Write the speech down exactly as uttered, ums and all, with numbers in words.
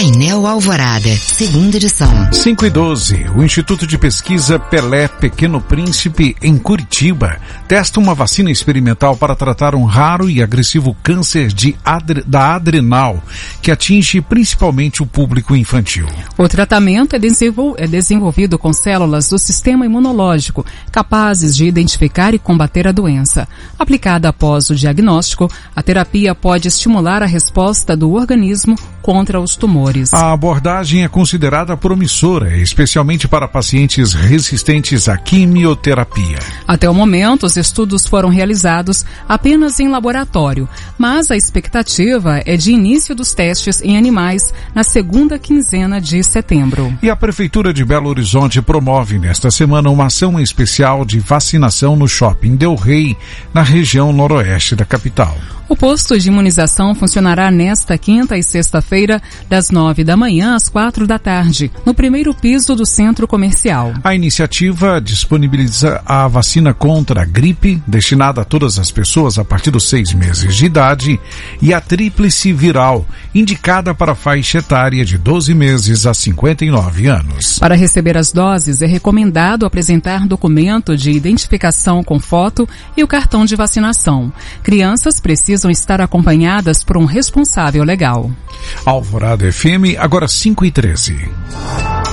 Painel Alvorada, segunda edição. cinco e doze. O Instituto de Pesquisa Pelé Pequeno Príncipe, em Curitiba, testa uma vacina experimental para tratar um raro e agressivo câncer de adre, da adrenal, que atinge principalmente o público infantil. O tratamento é, desenvol, é desenvolvido com células do sistema imunológico, capazes de identificar e combater a doença. Aplicada após o diagnóstico, a terapia pode estimular a resposta do organismo contra os tumores. A abordagem é considerada promissora, especialmente para pacientes resistentes à quimioterapia. Até o momento, os estudos foram realizados apenas em laboratório, mas a expectativa é de início dos testes em animais na segunda quinzena de setembro. E a Prefeitura de Belo Horizonte promove nesta semana uma ação especial de vacinação no Shopping Del Rey, na região noroeste da capital. O posto de imunização funcionará nesta quinta e sexta-feira, das nove da manhã às quatro da tarde, no primeiro piso do centro comercial. A iniciativa disponibiliza a vacina contra a gripe, destinada a todas as pessoas a partir dos seis meses de idade, e a tríplice viral, indicada para a faixa etária de doze meses a cinquenta e nove anos. Para receber as doses, é recomendado apresentar documento de identificação com foto e o cartão de vacinação. Crianças precisam precisam estar acompanhadas por um responsável legal. Alvorada F M, agora cinco e treze.